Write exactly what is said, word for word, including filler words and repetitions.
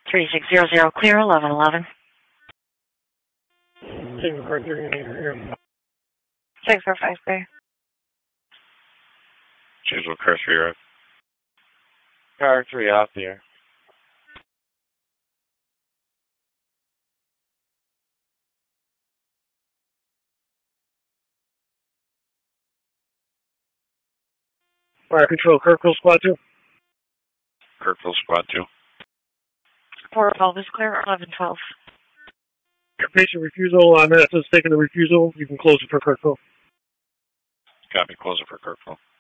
three six zero zero clear, eleven eleven. Take the car three here. six four five three. Chisel car three right. Car three off the air. Fire control, Kirkville Squad two. Kirkville Squad two. four twelve is clear, eleven twelve. Your patient refusal, I'm at taking the refusal. You can close it for Kirkville. Copy, close it for Kirkville.